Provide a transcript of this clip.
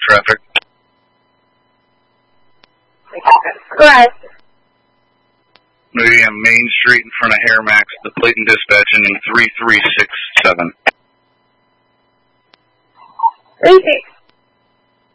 traffic. Go ahead. Medium Main Street in front of Air Max, the Clayton dispatching 3367. 36.